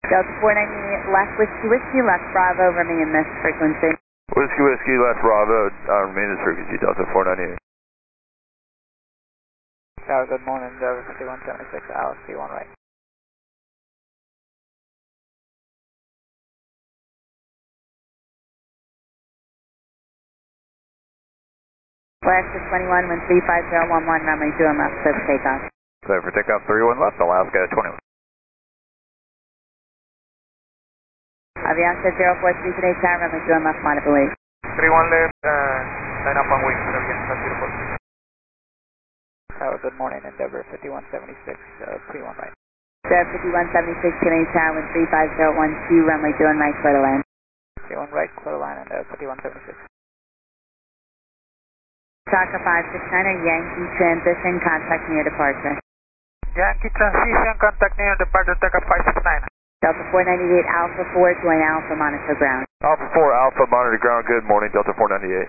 Delta 498 left Whiskey left Bravo, remain in this frequency. Whiskey left Bravo, remain in this frequency, Delta 498. Tower, good morning, Delta 5176, Alice, P1 right. Alaska 21, 135.011, runway 2 left, clear for takeoff. Clear for takeoff, 31 left, Alaska 21. Avianca 043 today, tower, runway 2 left, monitor believe. 31 left, line up on wing, Avianca 043. Tower, good morning, Endeavor 5176, P1 right. Endeavor 5176 today, tower, 135.012, runway 2 right, clear to land. P1 right, clear line, Endeavor 5176. Soccer 569er, Yankee transition, contact near departure. Yankee transition, contact near departure, takeoff 569. Delta 498 Alpha 4, join Alpha, monitor ground. Alpha 4, Alpha, monitor ground, good morning, Delta 498.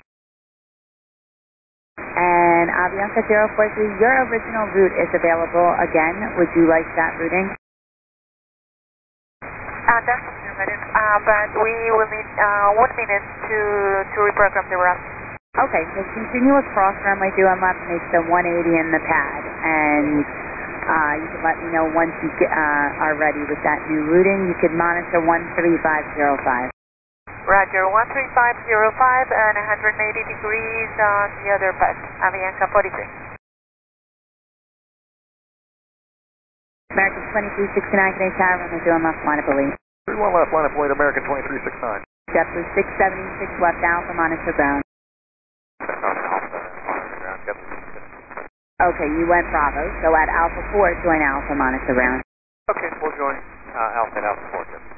And Avianca 043, your original route is available again. Would you like that routing? That's affirmative, but we will need 1 minute to reprogram the route. Okay, so continue across runway 2 left, make the 180 in the pad, and you can let me know once you are ready with that new routing. You can monitor 13505. Roger, 13505 and 180 degrees on the other pad, Avianca 43. American 2369, today tower, runway 2 left, monitor believe. 31 left, line up point, American 2369. JetBlue 676 left, Alpha, monitor ground. Okay, you went Bravo, so at Alpha 4, join Alpha, monitor ground. Okay, we'll join Alpha and Alpha 4.